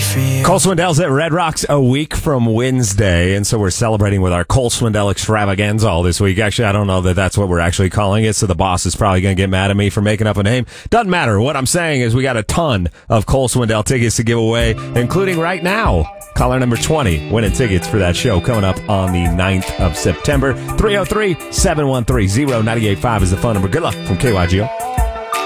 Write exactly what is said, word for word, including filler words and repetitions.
for you. Cole Swindell's at Red Rocks a week from Wednesday, and so we're celebrating with our Cole Swindell extravaganza all this week. Actually, I don't know that that's what we're actually calling it, so the boss is probably going to get mad at me for making up a name. Doesn't matter. What I'm saying is we got a ton of Cole Swindell tickets to give away, including right now. Caller number twenty winning tickets for that show coming up on the ninth of September. three oh three, seven one three, oh nine eight five is the phone number. Good luck from K Y G O.